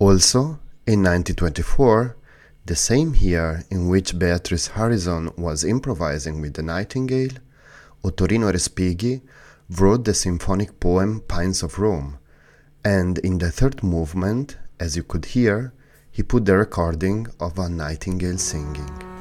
Also, in 1924, the same year in which Beatrice Harrison was improvising with the Nightingale, Ottorino Respighi wrote the symphonic poem Pines of Rome, and in the third movement, as you could hear, he put the recording of a nightingale singing.